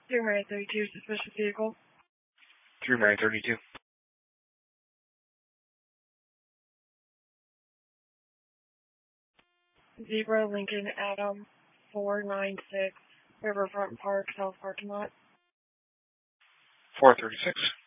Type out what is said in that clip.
2 Mary 32, suspicious vehicle. 3 Mary 32. Zebra Lincoln Adam 496, Riverfront Park, South Parking Lot. 436.